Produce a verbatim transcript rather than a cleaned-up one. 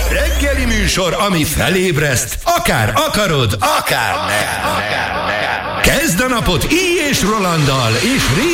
reggeli műsor, ami felébreszt, akár akarod, akár nem. Kezd a napot Így és Rolanddal és